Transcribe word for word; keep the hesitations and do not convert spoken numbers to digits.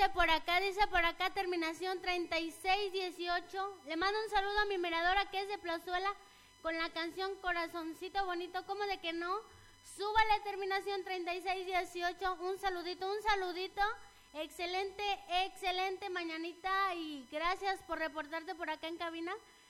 Dice por acá, dice por acá, terminación treinta y seis dieciocho. Le mando un saludo a mi miradora que es de Plazuela con la canción Corazoncito Bonito. ¿Cómo de que no? Súbale, terminación treinta y seis dieciocho. Un saludito, un saludito. Excelente, excelente mañanita y gracias por reportarte por acá en cabina.